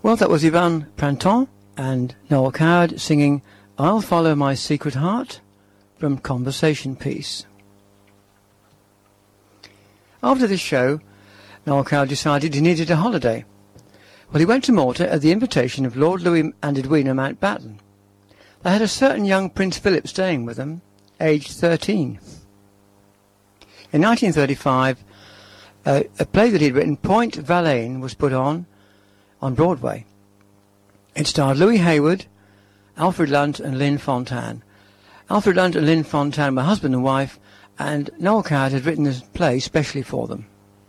Well, that was Yvonne Printemps and Noel Coward singing I'll Follow My Secret Heart from Conversation Piece. After this show, Noel Coward decided he needed a holiday. Well, he went to Malta at the invitation of Lord Louis and Edwina Mountbatten. They had a certain young Prince Philip staying with them, aged 13. In 1935, a play that he'd written, Point Valane, was put on Broadway. It starred Louis Hayward, Alfred Lunt and Lynn Fontanne. Alfred Lunt and Lynn Fontanne were husband and wife, and Noel Coward had written this play specially for them.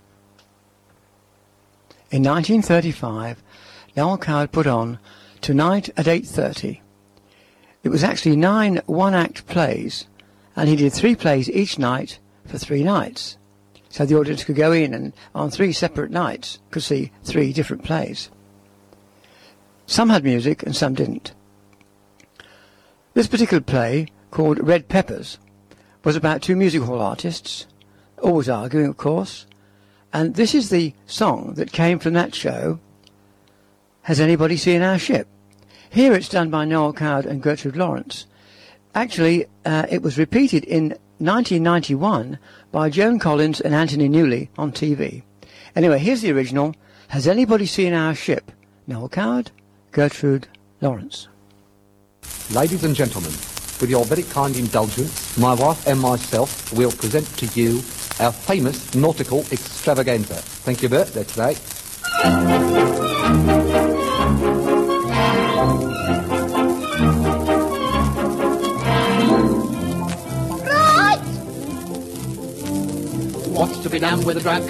In 1935, Noel Coward put on Tonight at 8:30. It was actually 9 one-act plays, and he did 3 plays each night for 3 nights. So the audience could go in and on 3 separate nights could see 3 different plays. Some had music and some didn't. This particular play, called Red Peppers, was about 2 music hall artists, always arguing, of course, and this is the song that came from that show, Has Anybody Seen Our Ship? Here it's done by Noel Coward and Gertrude Lawrence. Actually, it was repeated in 1991 by Joan Collins and Anthony Newley on TV. Anyway, here's the original, Has Anybody Seen Our Ship? Noel Coward, Gertrude Lawrence. Ladies and gentlemen, with your very kind indulgence, my wife and myself will present to you our famous nautical extravaganza. Thank you, Bert. That's right. What's to be done with the drug?